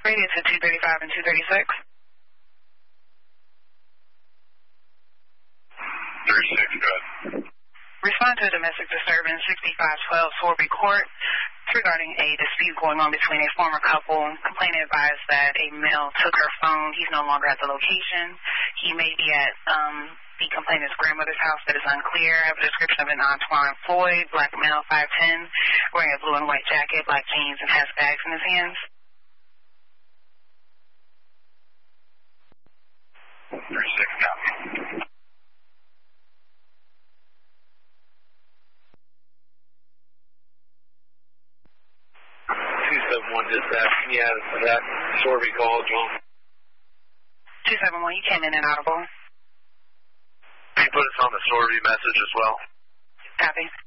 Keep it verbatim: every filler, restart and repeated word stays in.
Radio to two thirty-five and two thirty-six. thirty-six, good. Respond to a domestic disturbance, sixty-five twelve Sorby Court. It's regarding a dispute going on between a former couple. Complainant advised that a male took her phone. He's no longer at the location. He may be at um, the complainant's grandmother's house, but it's unclear. I have a description of an Antoine Floyd, black male, five ten, wearing a blue and white jacket, black jeans, and has bags in his hands. thirty-six, copy. two seven one dispatch, can you add to that Sorby call, John? two seven one, you came in inaudible. Can you put us on the Sorby message as well? Copy.